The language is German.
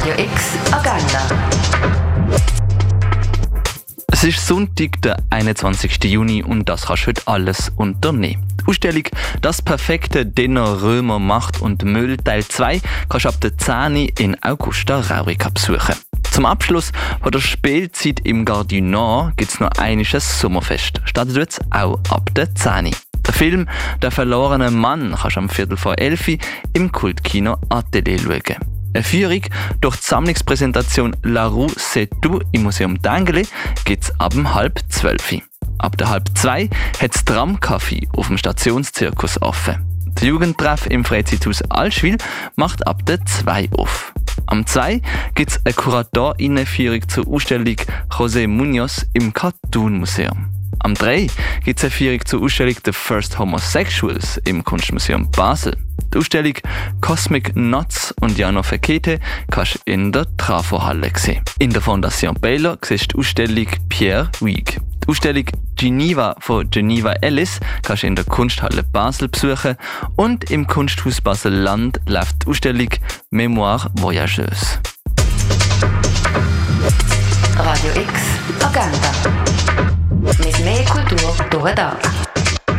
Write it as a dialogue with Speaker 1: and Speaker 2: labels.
Speaker 1: Radio X Agenda.
Speaker 2: Es ist Sonntag, der 21. Juni und das kannst du heute alles unternehmen. Die Ausstellung «Das perfekte Dinner Römer Macht und Müll» Teil 2 kannst du ab der 10 in Augusta Raurica besuchen. Zum Abschluss von der Spielzeit im Gare du Nord gibt es noch ein Sommerfest. Startet jetzt auch ab der 10. Der Film «Der verlorene Mann» kannst du am 11:15 im Kultkino Atelier schauen. Eine Führung durch die Sammlungspräsentation «La Rue c'est tout» im Museum d'Angely gibt es ab 11:30. Ab der 11:30 hat das Tramcafé auf dem Stationszirkus offen. Der Jugendtreff im Freizeithaus Allschwil macht ab der 2 auf. Am 2 gibt es eine Kuratorinnenführung zur Ausstellung José Munoz im Cartoon Museum. Am 3 gibt es eine Führung zur Ausstellung The First Homosexuals im Kunstmuseum Basel. Die Ausstellung Cosmic Nuts und Jano Fekete kannst du in der Trafo-Halle sehen. In der Fondation Baylor siehst du die Ausstellung Pierre Huyghe. Die Ausstellung Geneva von Geneva Ellis kannst du in der Kunsthalle Basel besuchen und im Kunsthaus Basel-Land läuft die Ausstellung Mémoire Voyageuse.
Speaker 1: Radio X Agenda. Mit mehr Kultur durch den Tag.